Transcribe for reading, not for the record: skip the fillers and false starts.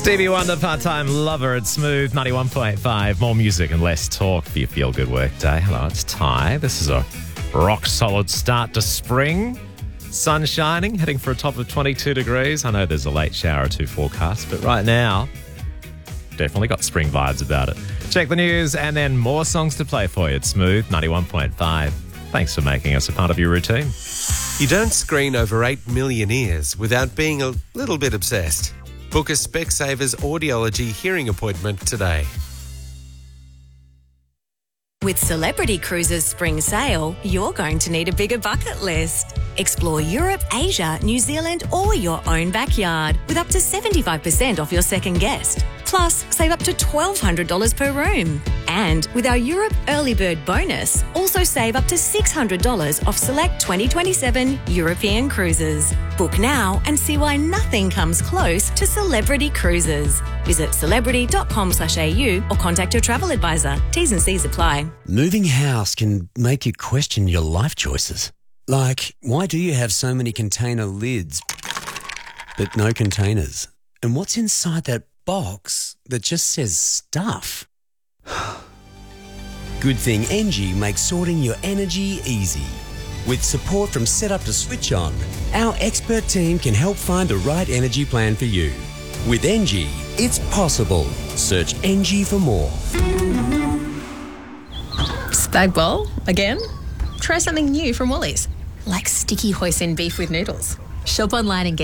Stevie Wonder, Part-Time Lover at Smooth 91.5. More music and less talk for your feel-good workday. Hello, it's Ty. This is a rock-solid start to spring. Sun shining, heading for a top of 22 degrees. I know there's a late shower or two forecast, but right now, definitely got spring vibes about it. Check the news and then more songs to play for you at Smooth 91.5. Thanks for making us a part of your routine. You don't screen over 8 million ears without being a little bit obsessed. Book a Specsavers audiology hearing appointment today. With Celebrity Cruises Spring Sale, you're going to need a bigger bucket list. Explore Europe, Asia, New Zealand, or your own backyard with up to 75% off your second guest. Plus, save up to $1,200 per room. And with our Europe Early Bird bonus, also save up to $600 off select 2027 European cruises. Book now and see why nothing comes close to Celebrity Cruises. Visit celebrity.com/au or contact your travel advisor. T's and C's apply. Moving house can make you question your life choices. Like, why do you have so many container lids but no containers? And what's inside that box that just says stuff? Good thing Engie makes sorting your energy easy. With support from setup to switch on, our expert team can help find the right energy plan for you. With Engie, it's possible. Search Engie for more. Spag bowl? Again? Try something new from Woolies, like sticky hoisin beef with noodles. Shop online and get